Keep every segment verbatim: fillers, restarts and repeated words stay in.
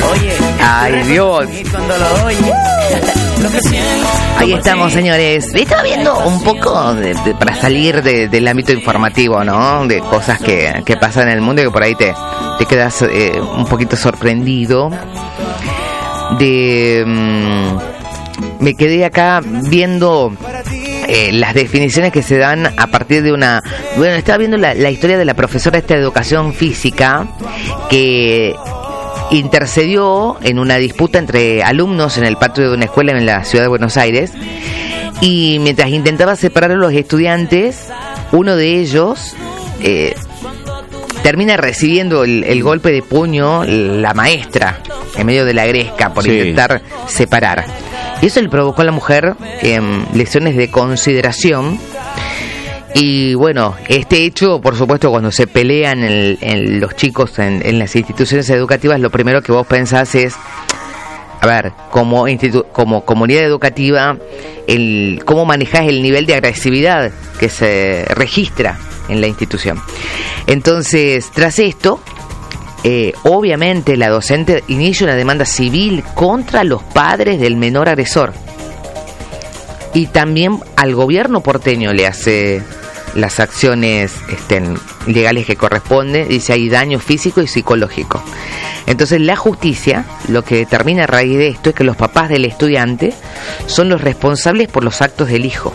oye. Ay, Dios. Cuando lo oye. Ahí estamos, señores. Estaba viendo un poco de, de, para salir de, del ámbito informativo, ¿no? De cosas que, que pasan en el mundo y que por ahí te, te quedas eh, un poquito sorprendido. De mmm, me quedé acá viendo eh, las definiciones que se dan a partir de una... Bueno, estaba viendo la, la historia de la profesora esta de educación física que intercedió en una disputa entre alumnos en el patio de una escuela en la ciudad de Buenos Aires, y mientras intentaba separar a los estudiantes, uno de ellos eh, termina recibiendo el, el golpe de puño, la maestra, en medio de la gresca, por sí. intentar separar. Y eso le provocó a la mujer eh, lesiones de consideración. Y bueno, este hecho, por supuesto, cuando se pelean en, en los chicos en, en las instituciones educativas, lo primero que vos pensás es, a ver, como institu- como comunidad educativa, el cómo manejás el nivel de agresividad que se registra en la institución. Entonces, tras esto, eh, obviamente la docente inicia una demanda civil contra los padres del menor agresor. Y también al gobierno porteño le hace las acciones este, legales que corresponden. Dice hay daño físico y psicológico. Entonces la justicia lo que determina a raíz de esto es que los papás del estudiante son los responsables por los actos del hijo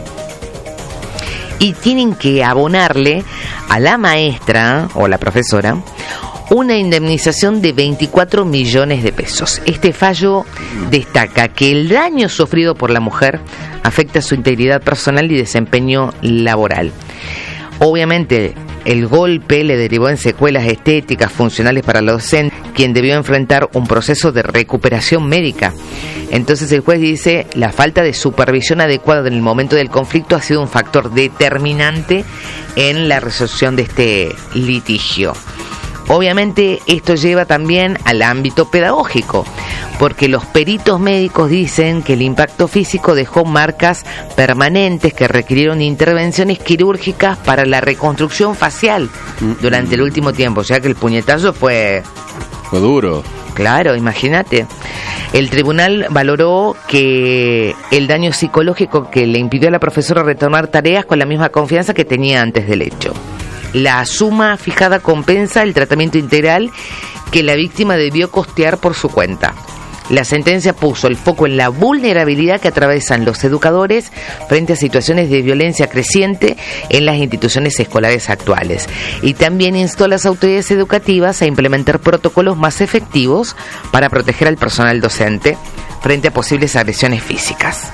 y tienen que abonarle a la maestra o la profesora una indemnización de veinticuatro millones de pesos. Este fallo destaca que el daño sufrido por la mujer afecta su integridad personal y desempeño laboral. Obviamente, el golpe le derivó en secuelas estéticas funcionales para la docente, quien debió enfrentar un proceso de recuperación médica. Entonces el juez dice, la falta de supervisión adecuada en el momento del conflicto ha sido un factor determinante en la resolución de este litigio. Obviamente esto lleva también al ámbito pedagógico, porque los peritos médicos dicen que el impacto físico dejó marcas permanentes que requirieron intervenciones quirúrgicas para la reconstrucción facial durante el último tiempo, o sea que el puñetazo fue... Fue duro. Claro, imagínate. El tribunal valoró que el daño psicológico que le impidió a la profesora retomar tareas con la misma confianza que tenía antes del hecho. La suma fijada compensa el tratamiento integral que la víctima debió costear por su cuenta. La sentencia puso el foco en la vulnerabilidad que atravesan los educadores frente a situaciones de violencia creciente en las instituciones escolares actuales. Y también instó a las autoridades educativas a implementar protocolos más efectivos para proteger al personal docente frente a posibles agresiones físicas.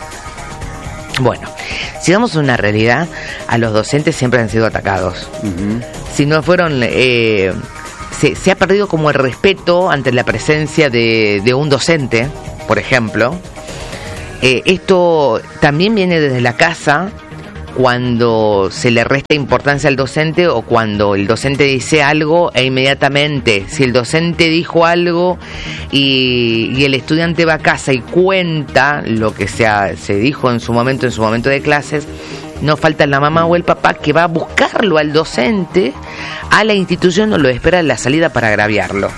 Bueno, si damos una realidad, a los docentes siempre han sido atacados. Uh-huh. Si no fueron... Eh, se, se ha perdido como el respeto ante la presencia de, de un docente, por ejemplo. Eh, esto también viene desde la casa, cuando se le resta importancia al docente o cuando el docente dice algo e inmediatamente, si el docente dijo algo y, y el estudiante va a casa y cuenta lo que se, ha, se dijo en su momento, en su momento de clases, no falta la mamá o el papá que va a buscarlo al docente a la institución o lo espera en la salida para agraviarlo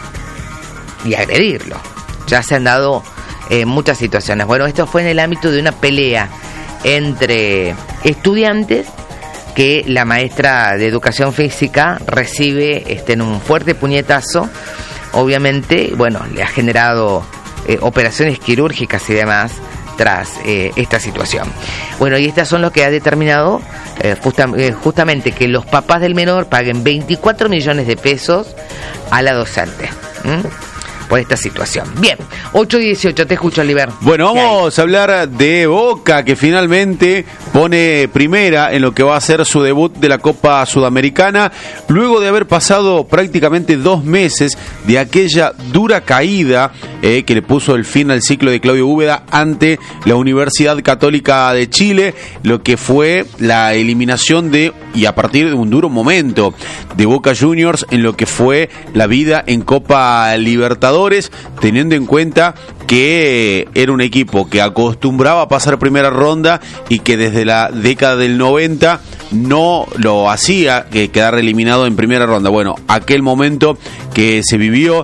y agredirlo. Ya se han dado eh, muchas situaciones. Bueno, esto fue en el ámbito de una pelea entre estudiantes que la maestra de educación física recibe este, en un fuerte puñetazo. Obviamente, bueno, le ha generado eh, operaciones quirúrgicas y demás tras eh, esta situación. Bueno, y estas son los que ha determinado eh, justa, eh, justamente que los papás del menor paguen veinticuatro millones de pesos a la docente. ¿Mm? Por esta situación. Bien, ocho dieciocho, te escucho, Oliver. Bueno, vamos a hablar de Boca, que finalmente pone primera en lo que va a ser su debut de la Copa Sudamericana, luego de haber pasado prácticamente dos meses de aquella dura caída eh, que le puso el fin al ciclo de Claudio Úbeda ante la Universidad Católica de Chile, lo que fue la eliminación de, y a partir de un duro momento, de Boca Juniors en lo que fue la vida en Copa Libertadores, teniendo en cuenta que era un equipo que acostumbraba a pasar primera ronda y que desde la década del noventa no lo hacía que quedar eliminado en primera ronda. Bueno, aquel momento que se vivió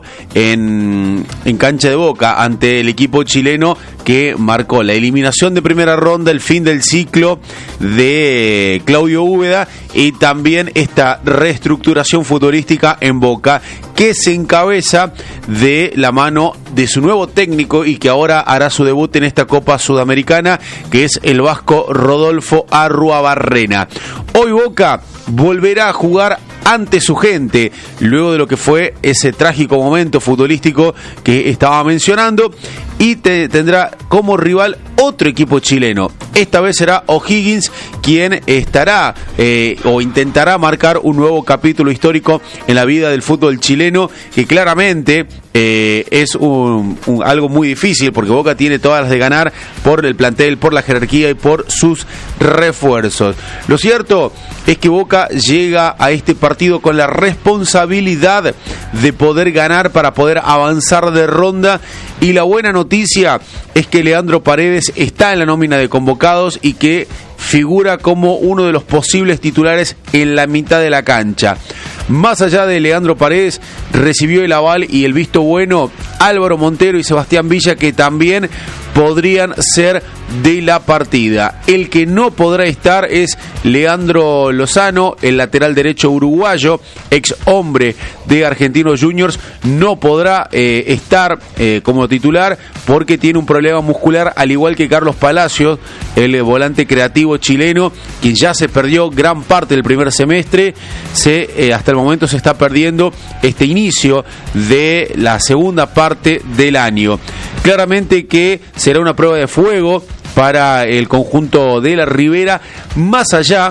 en, en cancha de Boca ante el equipo chileno que marcó la eliminación de primera ronda, el fin del ciclo de Claudio Úbeda y también esta reestructuración futbolística en Boca que se encabeza de la mano de su nuevo técnico y que ahora hará su debut en esta Copa Sudamericana, que es el vasco Rodolfo Arruabarrena. Hoy Boca volverá a jugar ante su gente, luego de lo que fue ese trágico momento futbolístico que estaba mencionando, y te, tendrá como rival otro equipo chileno. Esta vez será O'Higgins quien estará eh, o intentará marcar un nuevo capítulo histórico en la vida del fútbol chileno, que claramente eh, es un, un, algo muy difícil, porque Boca tiene todas las de ganar por el plantel, por la jerarquía y por sus refuerzos. Lo cierto es que Boca llega a este partido con la responsabilidad de poder ganar para poder avanzar de ronda, y la buena noticia es que Leandro Paredes está en la nómina de convocados y que figura como uno de los posibles titulares en la mitad de la cancha. Más allá de Leandro Paredes, recibió el aval y el visto bueno Álvaro Montero y Sebastián Villa, que también podrían ser de la partida. El que no podrá estar es Leandro Lozano, el lateral derecho uruguayo, ex hombre de Argentinos Juniors. No podrá eh, estar eh, como titular porque tiene un problema muscular, al igual que Carlos Palacios, el volante creativo chileno, quien ya se perdió gran parte del primer semestre. Se, eh, hasta el momento se está perdiendo este inicio de la segunda parte del año. Claramente que será una prueba de fuego para el conjunto de la Ribera, más allá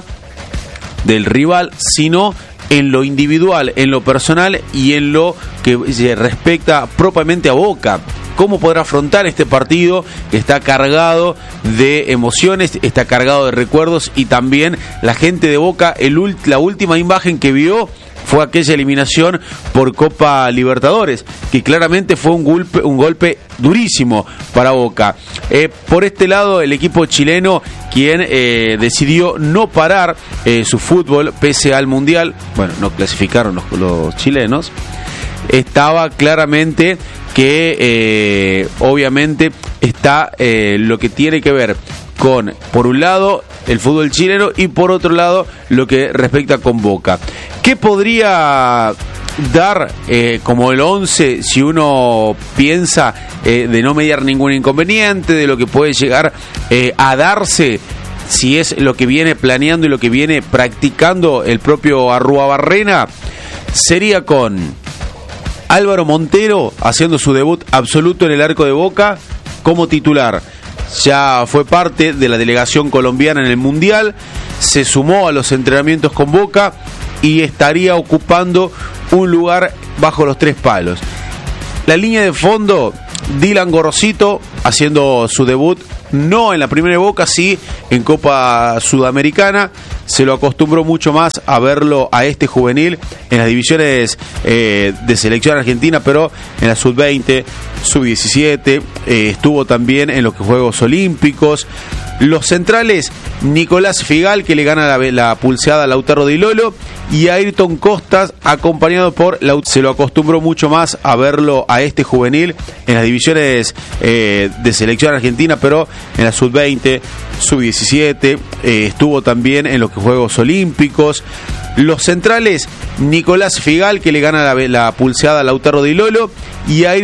del rival, sino en lo individual, en lo personal y en lo que respecta propiamente a Boca. ¿Cómo podrá afrontar este partido que está cargado de emociones, está cargado de recuerdos? Y también la gente de Boca, el, la última imagen que vio fue aquella eliminación por Copa Libertadores, que claramente fue un golpe, un golpe durísimo para Boca. Eh, por este lado, el equipo chileno, quien eh, decidió no parar eh, su fútbol pese al Mundial, bueno, no clasificaron los, los chilenos, estaba claramente que eh, obviamente está eh, lo que tiene que ver con, por un lado, el fútbol chileno y por otro lado, lo que respecta con Boca. ¿Qué podría dar eh, como el once si uno piensa eh, de no mediar ningún inconveniente, de lo que puede llegar eh, a darse, si es lo que viene planeando y lo que viene practicando el propio Arruabarrena? Sería con Álvaro Montero haciendo su debut absoluto en el arco de Boca como titular. Ya fue parte de la delegación colombiana en el Mundial, se sumó a los entrenamientos con Boca y estaría ocupando un lugar bajo los tres palos. La línea de fondo, Dylan Gorosito haciendo su debut, no en la primera de Boca, sí en Copa Sudamericana. Se lo acostumbró mucho más a verlo a este juvenil en las divisiones eh, de selección argentina, pero en la sub veinte, sub diecisiete, eh, estuvo también en los Juegos Olímpicos. Los centrales, Nicolás Figal, que le gana la, la pulseada a Lautaro Di Lolo, y Ayrton Costas, acompañado por Lautaro. Se lo acostumbró mucho más a verlo a este juvenil en las divisiones eh, de selección argentina, pero en la sub veinte, sub diecisiete, eh, estuvo también en los Juegos Olímpicos. Los centrales, Nicolás Figal, que le gana la, la pulseada a Lautaro Di Lolo, y Ayrton